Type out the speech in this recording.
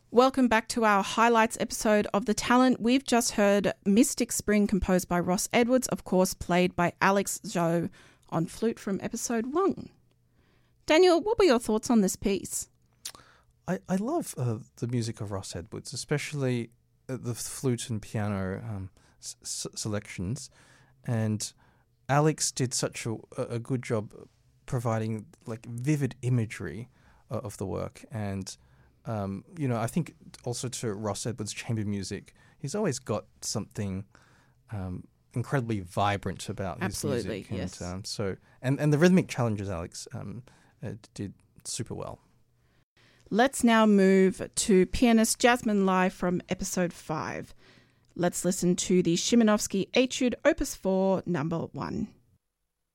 Welcome back to our highlights episode of The Talent. We've just heard Mystic Spring, composed by Ross Edwards, of course, played by Alex Zhou on flute from episode 1. Daniel, what were your thoughts on this piece? I love the music of Ross Edwards, especially the flute and piano selections. And Alex did such a good job providing like vivid imagery of the work. And, I think also to Ross Edwards' chamber music, he's always got something incredibly vibrant about his music. Yes. And the rhythmic challenges Alex did super well. Let's now move to pianist Jasmine Lai from episode 5. Let's listen to the Szymanowski Etude Opus 4 number 1.